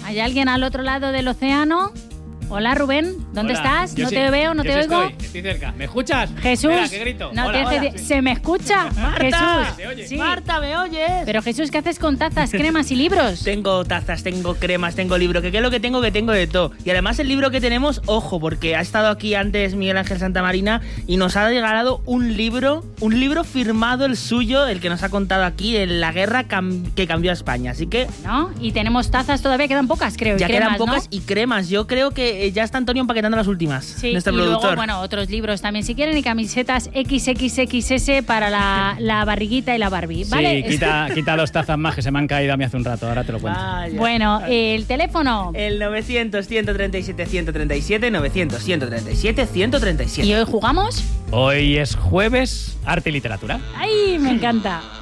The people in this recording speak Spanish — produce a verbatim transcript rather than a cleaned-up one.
¿Hay alguien al otro lado del océano? Hola, Rubén, ¿dónde Hola, estás? yo ¿No sí, te veo? ¿No yo te sí oigo? Estoy, estoy cerca. ¿Me escuchas? Jesús, Espera, ¿qué grito? no Hola, te hola. de- ¿se me escucha? Marta, Jesús, ¿se oye? sí. Marta, ¿me oyes? Pero Jesús, ¿qué haces con tazas, cremas y libros? Tengo tazas, tengo cremas, tengo libro. ¿Qué, ¿Qué es lo que tengo? Que tengo de todo. Y además el libro que tenemos, ojo, porque ha estado aquí antes Miguel Ángel Santamarina y nos ha regalado un libro, un libro firmado el suyo, el que nos ha contado aquí, de la guerra cam- que cambió a España. Así que ¿No? Y tenemos tazas, todavía quedan pocas, creo. y ya cremas, quedan pocas ¿no? y cremas. Yo creo que eh, ya está Antonio empaquetando las últimas. Sí, Nuestro y productor. luego, bueno, otros libros también, si quieren, y camisetas equis equis equis ese para la, la barriguita y la Barbie, ¿vale? Sí, quita, quita dos tazas más que se me han caído a mí hace un rato, ahora te lo cuento. Vaya. Bueno, el teléfono. El novecientos, ciento treinta y siete, ciento treinta y siete, novecientos, ciento treinta y siete, ciento treinta y siete. ¿Y hoy jugamos? Hoy es jueves, arte y literatura. ¡Ay, me encanta!